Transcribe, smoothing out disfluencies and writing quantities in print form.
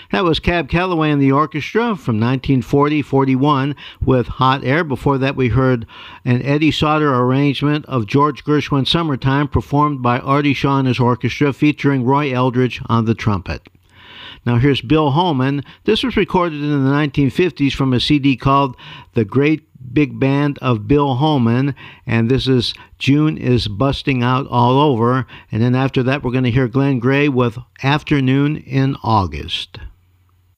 That was Cab Calloway and the orchestra from 1940-41 with Hot Air. Before that, we heard an Eddie Sauter arrangement of George Gershwin's Summertime, performed by Artie Shaw and his orchestra, featuring Roy Eldridge on the trumpet. Now here's Bill Holman. This was recorded in the 1950s from a CD called The Great Big Band of Bill Holman, and this is June is Busting Out All Over. And then after that, we're going to hear Glenn Gray with Afternoon in August.